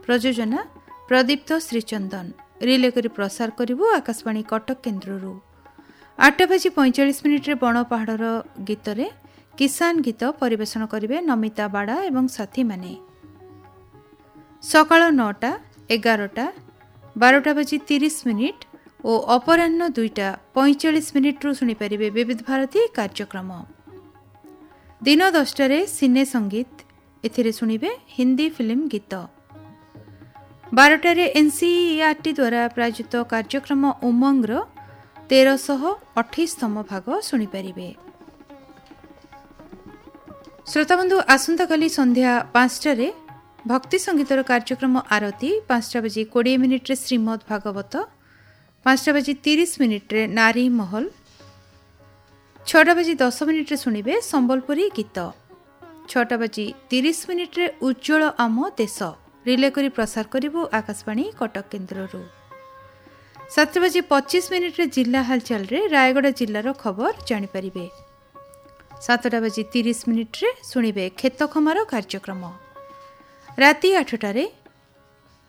प्रयोजना प्रदीप्त श्रीचंदन। रिले करी प्रसार करिबु आकाशवाणी कटक केन्द्ररू। 8:45 बण पहाड़र गीत रे किसान गीत परिवेषण करिवे नमिता बाड़ा एवं साथी माने। सकाळ 9टा, 11टा, 12:30 और अपराह्न 2:45 शुणी पारिबे विविध भारती कार्यक्रम। दिन 10टारे सिने संगीत एथिरे शुणिबे हिंदी फिल्म गीत। 12टारे एनसीईआरटी द्वारा प्रायोजित कार्यक्रम उमंगर 1328तम भाग शुणी पारिबे। श्रोताबंधु आसंता काली संध्या 5टारे भक्ति संगीतर कार्यक्रम आरती, 5:20 श्रीमद भागवत, 5:30 नारी महल, 6:10 शुणिबे संबलपुरी गीत, 6:30 उज्ज्वल आम देश। रिले करी प्रसार करिबु आकाशवाणी कटक केन्द्ररू। 7:25 जिला हालचाल रे रायगढ़ जिलार खबर जानिपारिबे। 7:30 शुणिबे खेत खमार कार्यक्रम। राति 8टारे